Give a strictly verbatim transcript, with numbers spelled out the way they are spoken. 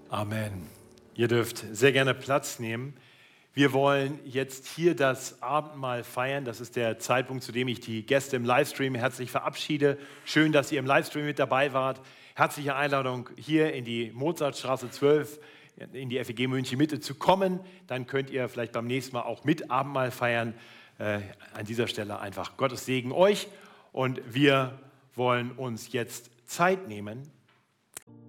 Amen. Ihr dürft sehr gerne Platz nehmen. Wir wollen jetzt hier das Abendmahl feiern. Das ist der Zeitpunkt, zu dem ich die Gäste im Livestream herzlich verabschiede. Schön, dass ihr im Livestream mit dabei wart. Herzliche Einladung, hier in die Mozartstraße zwölf, in die F E G München Mitte zu kommen. Dann könnt ihr vielleicht beim nächsten Mal auch mit Abendmahl feiern. Äh, an dieser Stelle einfach Gottes Segen euch. Und wir wollen uns jetzt Zeit nehmen,